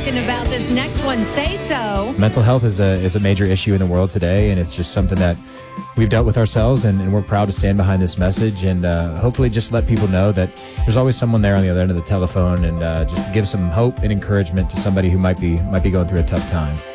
talking about this next one. Say so. Mental health is a major issue in the world today, and it's just something that we've dealt with ourselves, and we're proud to stand behind this message and hopefully just let people know that there's always someone there on the other end of the telephone, and just give some hope and encouragement to somebody who might be going through a tough time.